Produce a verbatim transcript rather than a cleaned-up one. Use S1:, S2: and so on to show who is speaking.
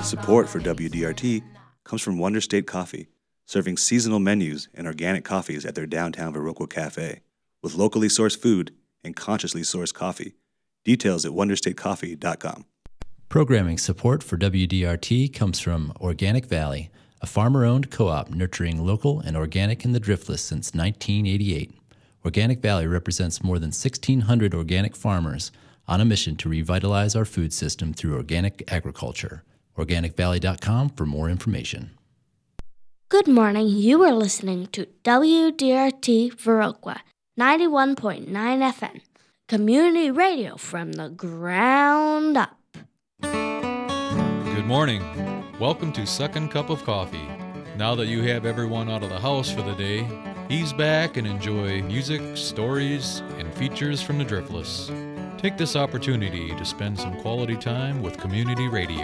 S1: Support for W D R T comes from Wonder State Coffee, serving seasonal menus and organic coffees at their downtown Viroqua Cafe, with locally sourced food and consciously sourced coffee. Details at wonder state coffee dot com.
S2: Programming support for W D R T comes from Organic Valley, a farmer-owned co-op nurturing local and organic in the Driftless since nineteen eighty-eight. Organic Valley represents more than sixteen hundred organic farmers on a mission to revitalize our food system through organic agriculture. organic valley dot com for more information.
S3: Good morning. You are listening to W D R T Viroqua, ninety-one point nine F M, community radio from the ground up.
S4: Good morning. Welcome to Second Cup of Coffee. Now that you have everyone out of the house for the day, ease back and enjoy music, stories, and features from the Driftless. Take this opportunity to spend some quality time with community radio.